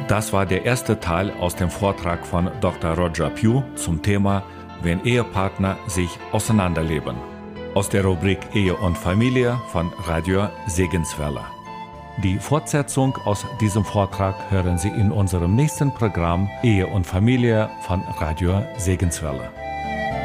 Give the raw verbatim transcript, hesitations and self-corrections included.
Das war der erste Teil aus dem Vortrag von Doktor Roger Pugh zum Thema Wenn Ehepartner sich auseinanderleben. Aus der Rubrik Ehe und Familie von Radio Segenswelle. Die Fortsetzung aus diesem Vortrag hören Sie in unserem nächsten Programm Ehe und Familie von Radio Segenswelle.